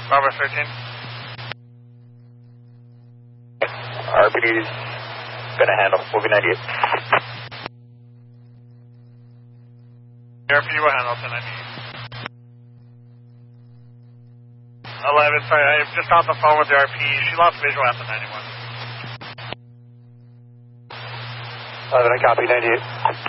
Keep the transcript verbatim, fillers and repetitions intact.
Bravo thirteen. R P D's gonna handle. Moving ninety-eight. R P D will handle to ninety-eight. eleven, sorry, I just got the phone with the R P. She lost visual at the ninety-one. eleven, I copy ninety-eight.